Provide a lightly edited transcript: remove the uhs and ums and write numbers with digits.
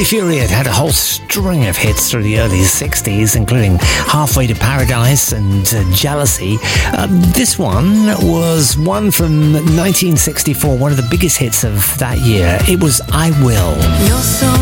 Billy Fury had a whole string of hits through the early 60s, including Halfway to Paradise and Jealousy. This one was one from 1964, one of the biggest hits of that year. It was I Will. You're so